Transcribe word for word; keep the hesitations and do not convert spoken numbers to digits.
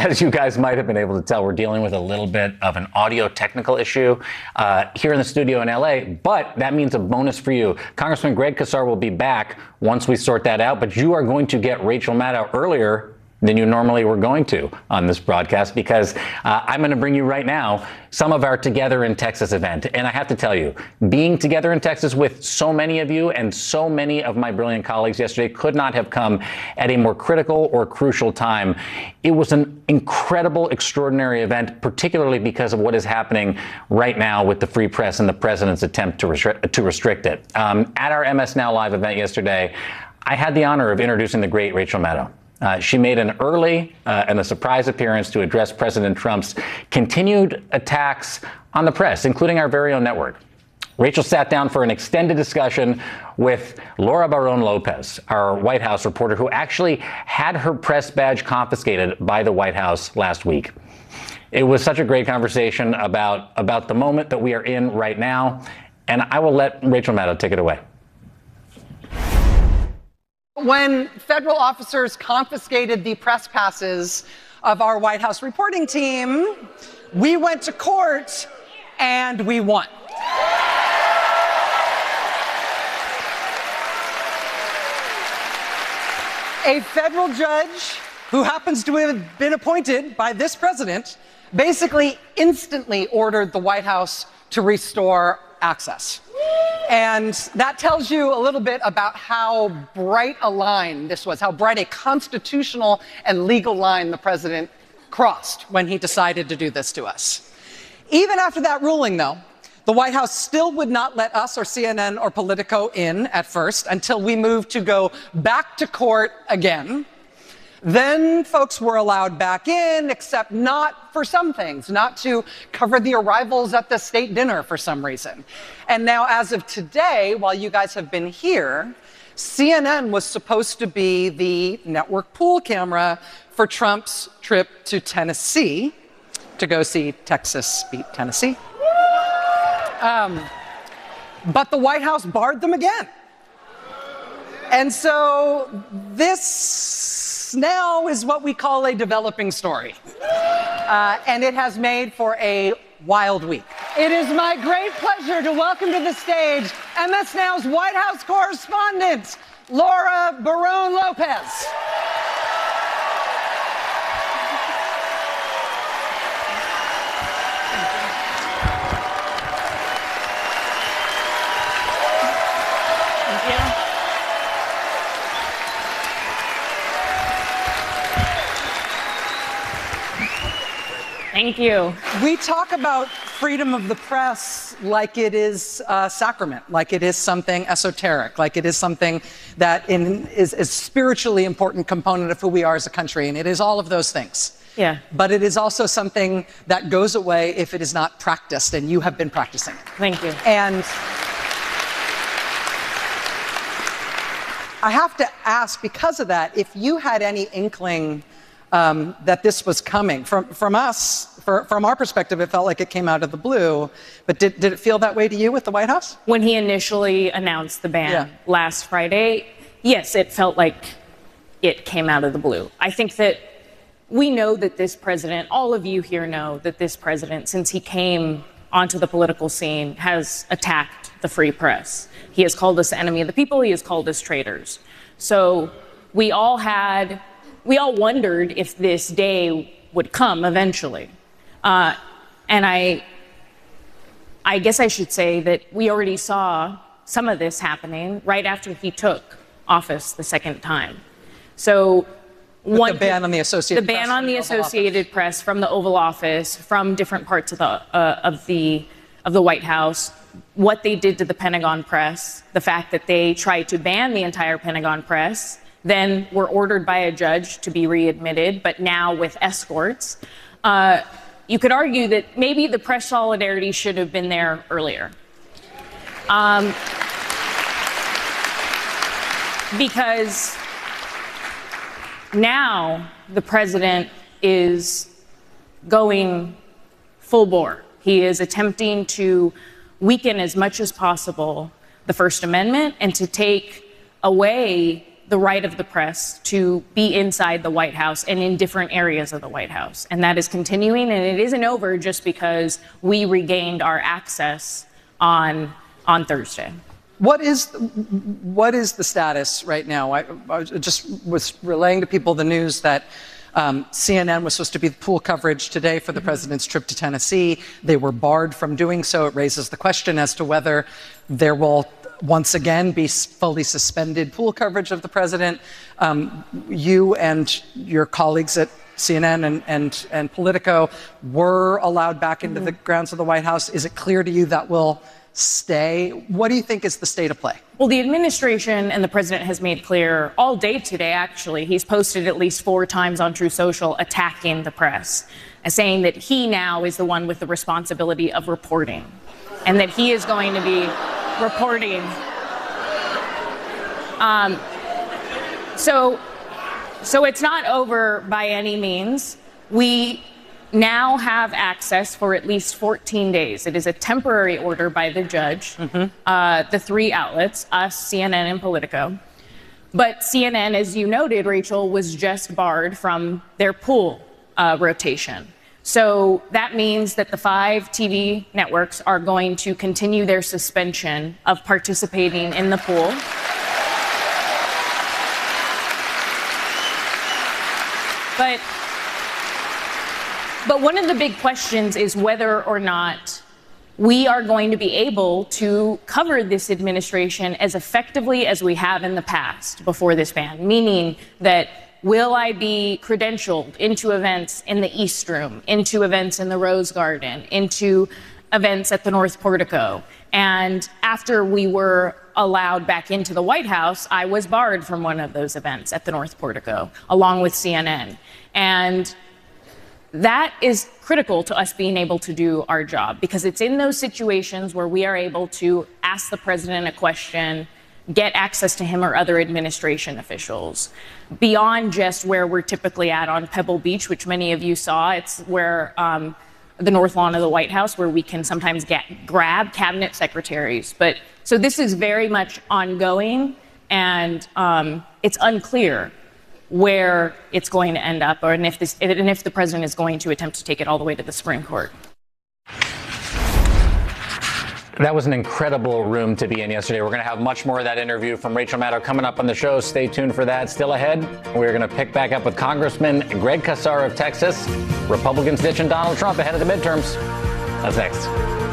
as you guys might have been able to tell, we're dealing with a little bit of an audio technical issue uh, here in the studio in L A, but that means a bonus for you. Congressman Greg Casar will be back once we sort that out, but you are going to get Rachel Maddow earlier than you normally were going to on this broadcast, because uh, I'm going to bring you right now some of our Together in Texas event. And I have to tell you, being together in Texas with so many of you and so many of my brilliant colleagues yesterday could not have come at a more critical or crucial time. It was an incredible, extraordinary event, particularly because of what is happening right now with the free press and the president's attempt to restrict, to restrict it. Um, at our M S Now Live event yesterday, I had the honor of introducing the great Rachel Maddow. Uh, she made an early uh, and a surprise appearance to address President Trump's continued attacks on the press, including our very own network. Rachel sat down for an extended discussion with Laura Barron Lopez, our White House reporter, who actually had her press badge confiscated by the White House last week. It was such a great conversation about, about the moment that we are in right now, and I will let Rachel Maddow take it away. When federal officers confiscated the press passes of our White House reporting team, we went to court and we won. A federal judge who happens to have been appointed by this president basically instantly ordered the White House to restore access. And that tells you a little bit about how bright a line this was, how bright a constitutional and legal line the president crossed when he decided to do this to us. Even after that ruling, though, the White House still would not let us or C N N or Politico in at first until we moved to go back to court again. Then folks were allowed back in, except not for some things, not to cover the arrivals at the state dinner for some reason. And now, as of today, while you guys have been here, C N N was supposed to be the network pool camera for Trump's trip to Tennessee to go see Texas beat Tennessee. Um, but the White House barred them again. And so this now is what we call a developing story. Uh, and it has made for a wild week. It is my great pleasure to welcome to the stage M S Now's White House correspondent, Laura Barron Lopez. Thank you. We talk about freedom of the press like it is a sacrament, like it is something esoteric, like it is something that in, is a spiritually important component of who we are as a country, and it is all of those things. Yeah. But it is also something that goes away if it is not practiced, and you have been practicing. Thank you. And I have to ask, because of that, if you had any inkling Um, that this was coming. From from us, for, from our perspective, it felt like it came out of the blue. But did, did it feel that way to you with the White House? When he initially announced the ban yeah. last Friday, yes, it felt like it came out of the blue. I think that we know that this president, all of you here know that this president, since he came onto the political scene, has attacked the free press. He has called us the enemy of the people. He has called us traitors. So we all had... We all wondered if this day would come eventually. Uh, and I, I guess I should say that we already saw some of this happening right after he took office the second time. So one, the ban on the Associated the ban Press on the Associated Press from the Oval Office, from different parts of the uh, of the of the White House, what they did to the Pentagon Press, the fact that they tried to ban the entire Pentagon Press, then were ordered by a judge to be readmitted, but now with escorts. Uh, you could argue that maybe the press solidarity should have been there earlier. Um, because now the president is going full bore. He is attempting to weaken as much as possible the First Amendment and to take away the right of the press to be inside the White House and in different areas of the White House. And that is continuing, and it isn't over just because we regained our access on, on Thursday. What is what is the status right now? I, I just was relaying to people the news that um, C N N was supposed to be the pool coverage today for the mm-hmm. president's trip to Tennessee. They were barred from doing so. It raises the question as to whether there will once again be fully suspended pool coverage of the president. Um, you and your colleagues at C N N and, and, and Politico were allowed back into mm-hmm. the grounds of the White House. Is it clear to you that will stay? What do you think is the state of play? Well, the administration and the president has made clear all day today, actually. He's posted at least four times on True Social attacking the press, and saying that he now is the one with the responsibility of reporting, and that he is going to be reporting. Um, so, so it's not over by any means. We now have access for at least fourteen days. It is a temporary order by the judge, mm-hmm. uh, the three outlets, us, C N N, and Politico. But C N N, as you noted, Rachel, was just barred from their pool uh, rotation. So that means that the five T V networks are going to continue their suspension of participating in the pool. But But one of the big questions is whether or not we are going to be able to cover this administration as effectively as we have in the past before this ban, meaning that will I be credentialed into events in the East Room, into events in the Rose Garden, into events at the North Portico? And after we were allowed back into the White House, I was barred from one of those events at the North Portico, along with C N N. And that is critical to us being able to do our job, because it's in those situations where we are able to ask the president a question, get access to him or other administration officials, beyond just where we're typically at on Pebble Beach, which many of you saw. It's where um, the North Lawn of the White House, where we can sometimes get grab cabinet secretaries. But so this is very much ongoing, and um, it's unclear where it's going to end up, or and if this, and if the president is going to attempt to take it all the way to the Supreme Court. That was an incredible room to be in yesterday. We're going to have much more of that interview from Rachel Maddow coming up on the show. Stay tuned for that. Still ahead, we're going to pick back up with Congressman Greg Casar of Texas. Republicans ditching Donald Trump ahead of the midterms. That's next.